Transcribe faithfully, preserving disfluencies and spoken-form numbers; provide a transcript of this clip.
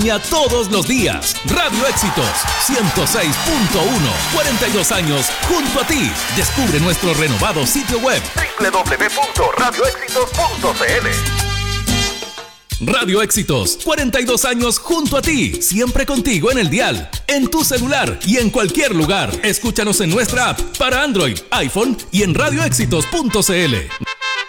todos los días. Radio Éxitos ciento seis punto uno, cuarenta y dos años junto a ti. Descubre nuestro renovado sitio web doble u doble u doble u punto radio éxitos punto c l. Radio Éxitos, cuarenta y dos años junto a ti, siempre contigo en el dial, en tu celular y en cualquier lugar. Escúchanos en nuestra app para Android, iPhone y en radio éxitos punto c l.